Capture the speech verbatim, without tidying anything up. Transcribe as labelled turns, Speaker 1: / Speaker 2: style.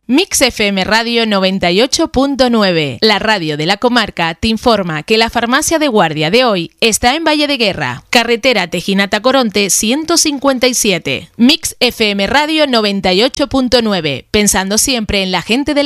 Speaker 1: Mix F M Radio noventa y ocho punto nueve, la radio de la comarca, te informa que la farmacia de guardia de hoy está en Valle de Guerra, carretera Tejinata-Coronte ciento cincuenta y siete. Mix F M Radio noventa y ocho punto nueve, pensando siempre en la gente de la